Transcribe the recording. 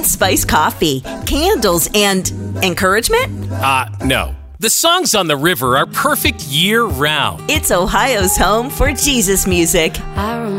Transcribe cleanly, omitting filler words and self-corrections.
pumpkin spice coffee, candles, and encouragement? No. The songs on the river are perfect year-round. It's Ohio's home for Jesus music.